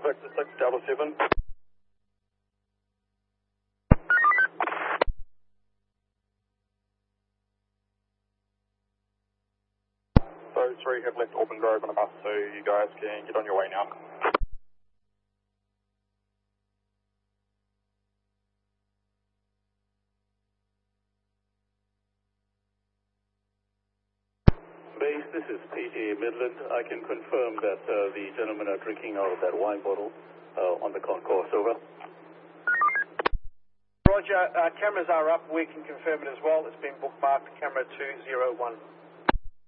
Victor 677. So 3 have left Auburn Grove on a bus, so you guys can get on your way now. Base, this is PTA Midland. I can confirm that the gentlemen are drinking out of that wine bottle on the concourse. Over. Roger, cameras are up. We can confirm it as well. It's been bookmarked, camera 201.